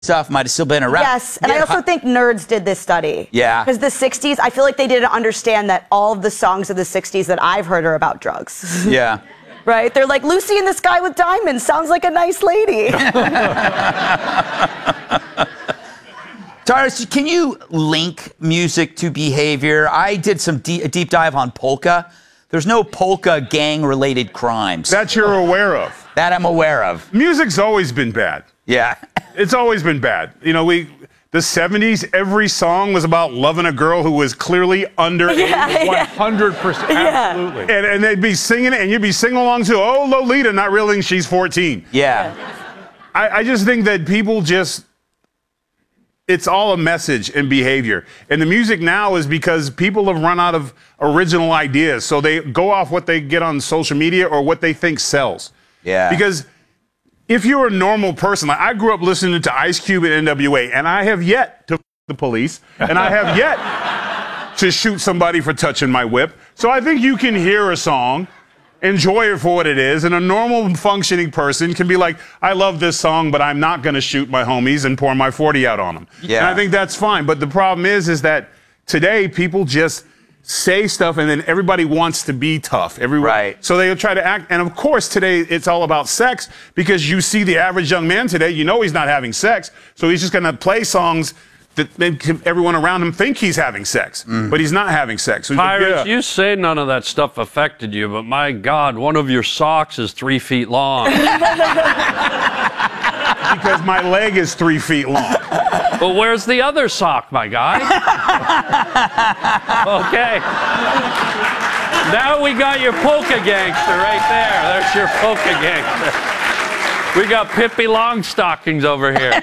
stuff might have still been around. Yes, and I also think Nerds did this study. Yeah. Because the 60s, I feel like they didn't understand that all of the songs of the 60s that I've heard are about drugs. Yeah. Right? They're like, Lucy and the Sky with Diamonds sounds like a nice lady. Tyrus, can you link music to behavior? I did some deep dive on polka. There's no polka gang-related crimes. That you're aware of. That I'm aware of. Music's always been bad. Yeah. It's always been bad. You know, the 70s, every song was about loving a girl who was clearly underage. 100%. Absolutely. And they'd be singing it, and you'd be singing along to, oh, Lolita, not realizing she's 14. Yeah. I just think that people just, it's all a message and behavior. And the music now is because people have run out of original ideas. So they go off what they get on social media or what they think sells. Yeah. Because if you're a normal person, like I grew up listening to Ice Cube and NWA, and I have yet to the police, and I have yet to shoot somebody for touching my whip. So I think you can hear a song, enjoy it for what it is, and a normal functioning person can be like, I love this song, but I'm not going to shoot my homies and pour my 40 out on them. Yeah. And I think that's fine. But the problem is that today people just say stuff and then everybody wants to be tough. Right. So they'll try to act. And of course, today it's all about sex because you see the average young man today, you know he's not having sex. So he's just going to play songs that make everyone around him think he's having sex, but he's not having sex. So Tyrus, you say none of that stuff affected you, but my God, one of your socks is 3 feet long. Because my leg is 3 feet long. But where's the other sock, my guy? Okay. Now we got your polka gangster right there. There's your polka gangster. We got Pippi Longstockings over here.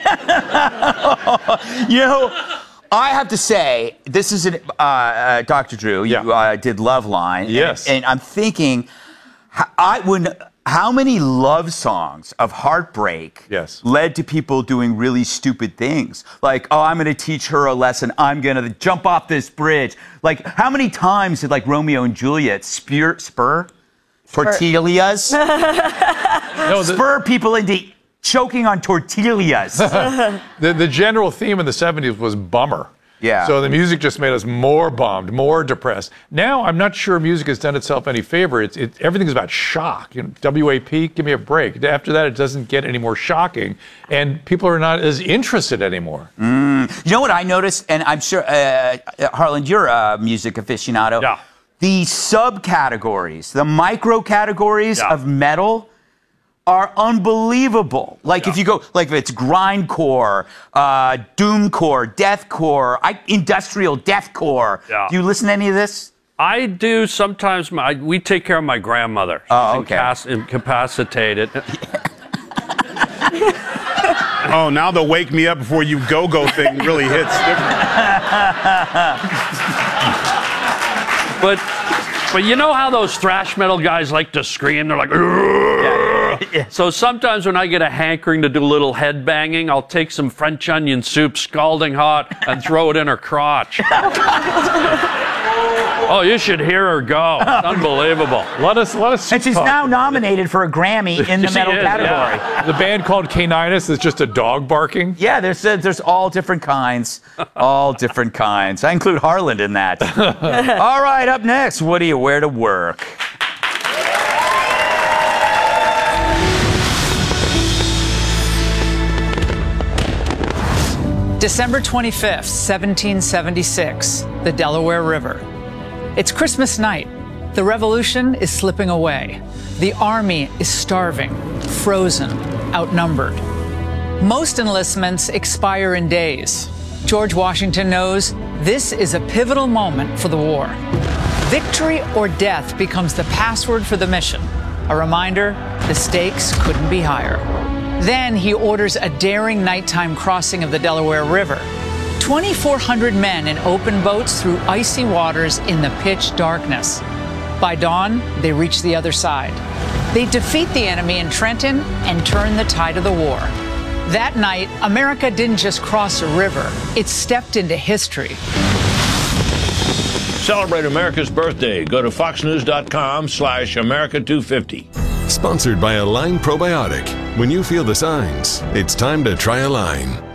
You know, I have to say, this is Dr. Drew. You did Loveline. Yes. And I'm thinking, how many love songs of heartbreak led to people doing really stupid things? Like, oh, I'm going to teach her a lesson. I'm going to jump off this bridge. Like, how many times did, like, Romeo and Juliet spur tortillas? Spur people into choking on tortillas. The general theme in the 70s was bummer. Yeah. So the music just made us more bummed, more depressed. Now, I'm not sure music has done itself any favor. Everything's about shock. You know, WAP, give me a break. After that, it doesn't get any more shocking, and people are not as interested anymore. You know what I noticed, and I'm sure, Harlan, you're a music aficionado. Yeah. The subcategories, the micro categories of metal are unbelievable. Like if you go, like if it's grindcore, doomcore, deathcore, industrial deathcore. Yeah. Do you listen to any of this? I do sometimes. We take care of my grandmother. She's incapacitated. Oh, now the wake me up before you go thing really hits different. But you know how those thrash metal guys like to scream? They're like, So sometimes when I get a hankering to do a little head banging, I'll take some French onion soup scalding hot and throw it in her crotch. Oh, you should hear her go. It's unbelievable. Let us. And she's now nominated for a Grammy in the metal category. Yeah. The band called Caninus is just a dog barking. Yeah, there's all different kinds. All different kinds. I include Harlan in that. All right, up next, what do you wear to work? December 25th, 1776, the Delaware River. It's Christmas night. The revolution is slipping away. The army is starving, frozen, outnumbered. Most enlistments expire in days. George Washington knows this is a pivotal moment for the war. Victory or death becomes the password for the mission. A reminder, the stakes couldn't be higher. Then he orders a daring nighttime crossing of the Delaware River. 2,400 men in open boats through icy waters in the pitch darkness. By dawn, they reach the other side. They defeat the enemy in Trenton and turn the tide of the war. That night, America didn't just cross a river, it stepped into history. Celebrate America's birthday. Go to foxnews.com/America250. Sponsored by Align Probiotic. When you feel the signs, it's time to try Align.